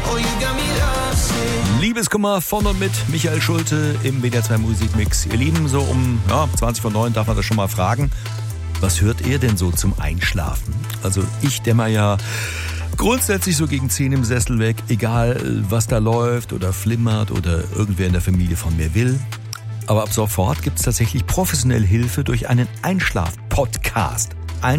Liebeskummer von und mit Michael Schulte im WDR 2 Musikmix. Ihr Lieben, so um 20 vor 9 darf man das schon mal fragen. Was hört ihr denn so zum Einschlafen? Also ich dämmer ja grundsätzlich so gegen 10 im Sessel weg, egal was da läuft oder flimmert oder irgendwer in der Familie von mir will. Aber ab sofort gibt es tatsächlich professionelle Hilfe durch einen Einschlaf-Podcast.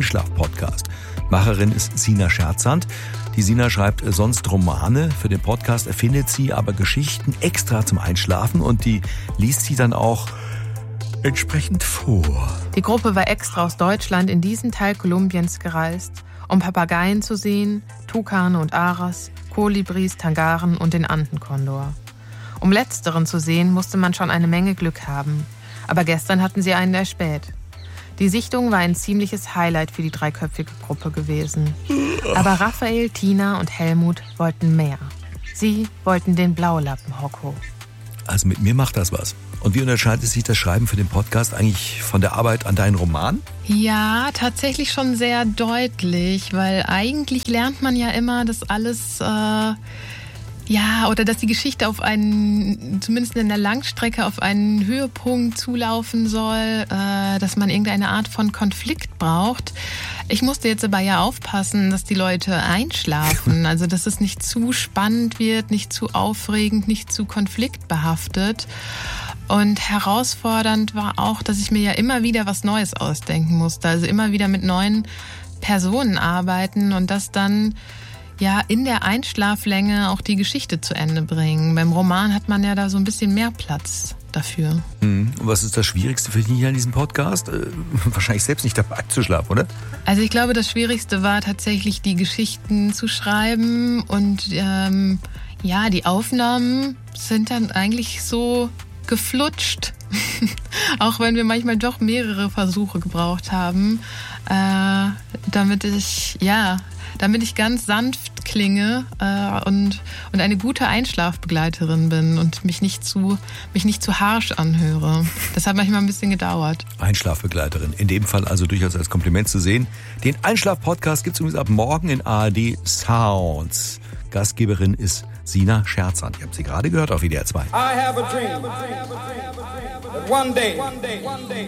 Macherin ist Sina Scherzand. Die Sina schreibt sonst Romane. Für den Podcast erfindet sie aber Geschichten extra zum Einschlafen und die liest sie dann auch entsprechend vor. Die Gruppe war extra aus Deutschland in diesen Teil Kolumbiens gereist, um Papageien zu sehen, Tukane und Aras, Kolibris, Tangaren und den Andenkondor. Um letzteren zu sehen, musste man schon eine Menge Glück haben. Aber gestern hatten sie einen erspäht. Die Sichtung war ein ziemliches Highlight für die dreiköpfige Gruppe gewesen. Aber Raphael, Tina und Helmut wollten mehr. Sie wollten den Blaulappen Hocko. Also mit mir macht das was. Und wie unterscheidet sich das Schreiben für den Podcast eigentlich von der Arbeit an deinen Roman? Ja, tatsächlich schon sehr deutlich, weil eigentlich lernt man ja immer, dass alles... oder dass die Geschichte auf einen, zumindest in der Langstrecke, auf einen Höhepunkt zulaufen soll, dass man irgendeine Art von Konflikt braucht. Ich musste jetzt aber ja aufpassen, dass die Leute einschlafen, also dass es nicht zu spannend wird, nicht zu aufregend, nicht zu konfliktbehaftet. Und herausfordernd war auch, dass ich mir ja immer wieder was Neues ausdenken musste, also immer wieder mit neuen Personen arbeiten und das dann in der Einschlaflänge auch die Geschichte zu Ende bringen. Beim Roman hat man ja da so ein bisschen mehr Platz dafür. Und was ist das Schwierigste für dich hier in diesem Podcast? Wahrscheinlich selbst nicht dabei zu schlafen, oder? Also ich glaube, das Schwierigste war tatsächlich, die Geschichten zu schreiben und die Aufnahmen sind dann eigentlich so geflutscht. Auch wenn wir manchmal doch mehrere Versuche gebraucht haben, damit ich ganz sanft klinge und eine gute Einschlafbegleiterin bin und mich nicht zu harsch anhöre. Das hat manchmal ein bisschen gedauert. Einschlafbegleiterin, in dem Fall also durchaus als Kompliment zu sehen. Den Einschlaf-Podcast gibt es übrigens ab morgen in ARD Sounds. Gastgeberin ist Sina Scherzand. Ihr habt sie gerade gehört auf WDR 2. I have a dream that one day